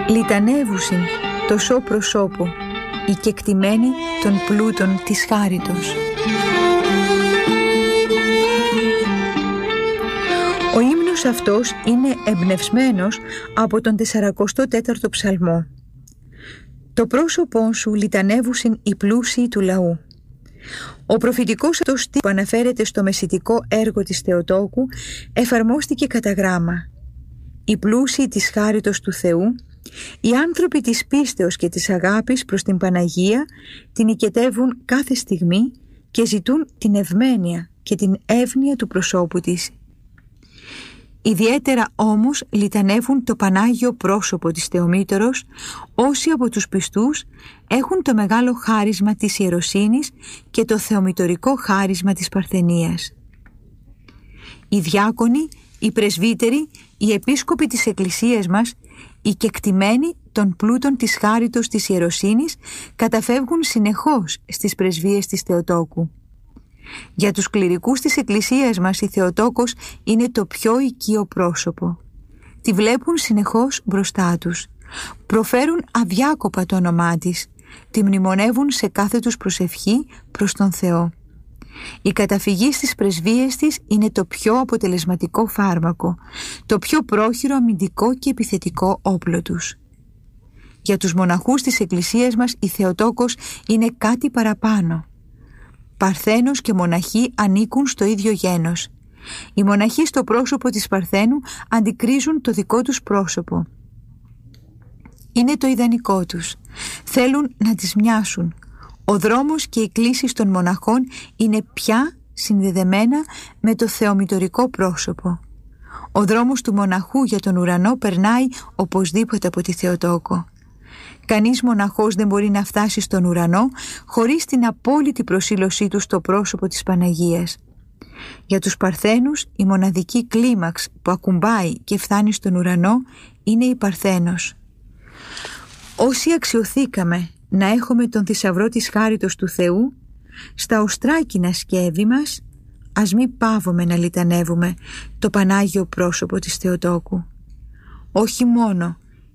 Λιτανεύουσιν το σώ προσώπο, η κεκτημένη των πλούτων της χάριτος. Ο ύμνος αυτός είναι εμπνευσμένος από τον 44ο ψαλμό. Το πρόσωπόν σου λιτανεύουσιν οι πλούσιοι του λαού. Ο προφητικός αυτός τύπος που αναφέρεται στο μεσητικό έργο της Θεοτόκου εφαρμόστηκε κατά γράμμα. Οι πλούσιοι της χάριτος του Θεού, οι άνθρωποι της πίστεως και της αγάπης προς την Παναγία την οικετεύουν κάθε στιγμή και ζητούν την ευμένεια και την εύνοια του προσώπου της. Ιδιαίτερα όμως λιτανεύουν το Πανάγιο πρόσωπο της Θεομήτωρος όσοι από τους πιστούς έχουν το μεγάλο χάρισμα της ιεροσύνης και το θεομητωρικό χάρισμα της παρθενίας. Οι διάκονοι, οι πρεσβύτεροι, οι επίσκοποι της Εκκλησίας μας, οι κεκτημένοι των πλούτων της χάριτος της ιεροσύνης καταφεύγουν συνεχώς στις πρεσβείες της Θεοτόκου. Για τους κληρικούς της Εκκλησίας μας η Θεοτόκος είναι το πιο οικείο πρόσωπο. Τη βλέπουν συνεχώς μπροστά τους. Προφέρουν αδιάκοπα το όνομά της. Τη μνημονεύουν σε κάθε τους προσευχή προς τον Θεό. Η καταφυγή στις πρεσβείες της είναι το πιο αποτελεσματικό φάρμακο, το πιο πρόχειρο αμυντικό και επιθετικό όπλο τους. Για τους μοναχούς της Εκκλησίας μας η Θεοτόκος είναι κάτι παραπάνω. Παρθένος και μοναχοί ανήκουν στο ίδιο γένος. Οι μοναχοί στο πρόσωπο της Παρθένου αντικρίζουν το δικό τους πρόσωπο. Είναι το ιδανικό τους. Θέλουν να τις μοιάσουν. Ο δρόμος και οι κλήσεις των μοναχών είναι πια συνδεδεμένα με το θεομητωρικό πρόσωπο. Ο δρόμος του μοναχού για τον ουρανό περνάει οπωσδήποτε από τη Θεοτόκο. Κανείς μοναχός δεν μπορεί να φτάσει στον ουρανό χωρίς την απόλυτη προσήλωσή του στο πρόσωπο της Παναγίας. Για τους Παρθένους η μοναδική κλίμαξ που ακουμπάει και φτάνει στον ουρανό είναι η Παρθένος. Όσοι αξιωθήκαμε να έχουμε τον θησαυρό της χάριτος του Θεού, στα οστράκινα σκεύη μας ας μην παύουμε να λιτανεύουμε το Πανάγιο πρόσωπο της Θεοτόκου. Όχι μόνο